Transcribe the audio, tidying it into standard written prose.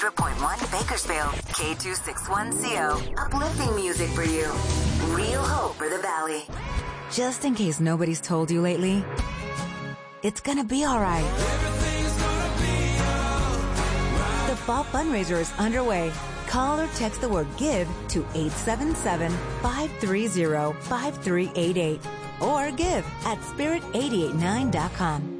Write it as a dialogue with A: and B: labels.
A: 100.1 Bakersfield, K261CO. Uplifting music for you. Real hope for the Valley. Just in case nobody's told you lately, it's gonna be alright. The fall fundraiser is underway. Call or text the word GIVE to 877-530-5388 or give at spirit889.com.